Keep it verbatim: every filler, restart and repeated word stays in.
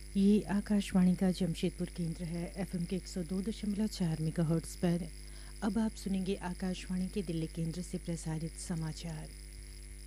ये आकाशवाणी का जमशेदपुर केंद्र है। एफएम के एक सौ दो दशमलव चार मेगाहर्ट्ज़ पर अब आप सुनेंगे आकाशवाणी के दिल्ली केंद्र से प्रसारित समाचार।